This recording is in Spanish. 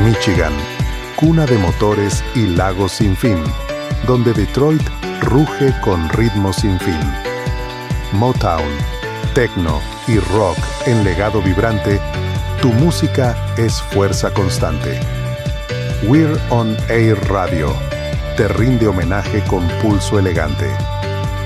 Michigan, cuna de motores y lagos sin fin, donde Detroit ruge con ritmos sin fin. Motown, techno y rock en legado vibrante, tu música es fuerza constante. We're on Air Radio te rinde homenaje con pulso elegante.